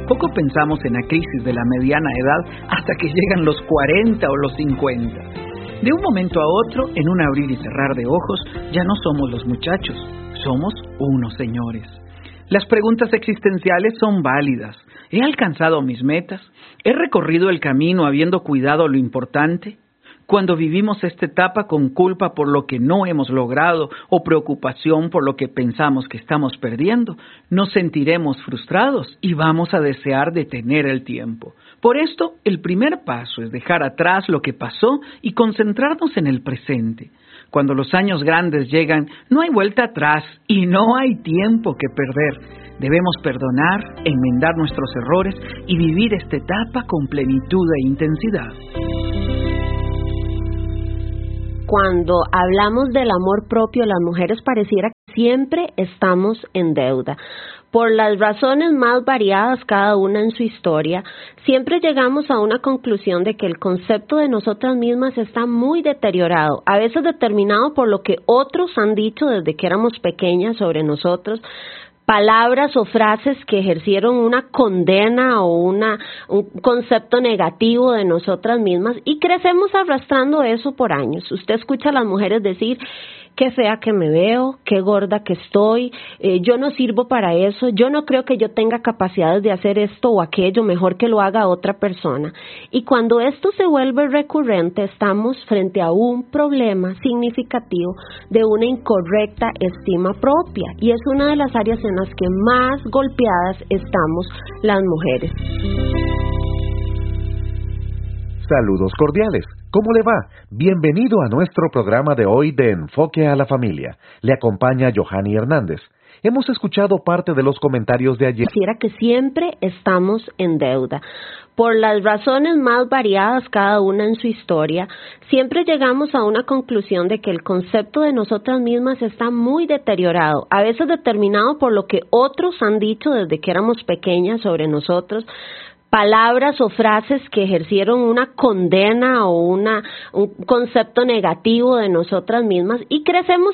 Poco pensamos en la crisis de la mediana edad hasta que llegan los 40 o los 50. De un momento a otro, en un abrir y cerrar de ojos, ya no somos los muchachos, somos unos señores. Las preguntas existenciales son válidas. ¿He alcanzado mis metas? ¿He recorrido el camino habiendo cuidado lo importante? Cuando vivimos esta etapa con culpa por lo que no hemos logrado o preocupación por lo que pensamos que estamos perdiendo, nos sentiremos frustrados y vamos a desear detener el tiempo. Por esto, el primer paso es dejar atrás lo que pasó y concentrarnos en el presente. Cuando los años grandes llegan, no hay vuelta atrás y no hay tiempo que perder. Debemos perdonar, enmendar nuestros errores y vivir esta etapa con plenitud e intensidad. Cuando hablamos del amor propio, las mujeres pareciera que siempre estamos en deuda. Por las razones más variadas, cada una en su historia, siempre llegamos a una conclusión de que el concepto de nosotras mismas está muy deteriorado, a veces determinado por lo que otros han dicho desde que éramos pequeñas sobre nosotros, palabras o frases que ejercieron una condena o un concepto negativo de nosotras mismas y crecemos arrastrando eso por años. Usted escucha a las mujeres decir: qué fea que me veo, qué gorda que estoy, yo no sirvo para eso, yo no creo que yo tenga capacidades de hacer esto o aquello, mejor que lo haga otra persona. Y cuando esto se vuelve recurrente, estamos frente a un problema significativo de una incorrecta estima propia, y es una de las áreas en las que más golpeadas estamos las mujeres. Saludos cordiales. ¿Cómo le va? Bienvenido a nuestro programa de hoy de Enfoque a la Familia. Le acompaña Johanny Hernández. Hemos escuchado parte de los comentarios de ayer. Pareciera que siempre estamos en deuda. Por las razones más variadas, cada una en su historia, siempre llegamos a una conclusión de que el concepto de nosotras mismas está muy deteriorado, a veces determinado por lo que otros han dicho desde que éramos pequeñas sobre nosotros, palabras o frases que ejercieron una condena o un concepto negativo de nosotras mismas y crecemos